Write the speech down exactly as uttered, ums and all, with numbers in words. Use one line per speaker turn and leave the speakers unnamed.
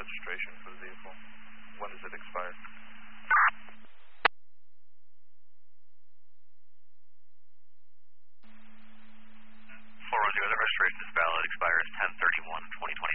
registration for the vehicle? When does it expire?
four one zero, the registration is valid, expires ten thirty-one twenty twenty.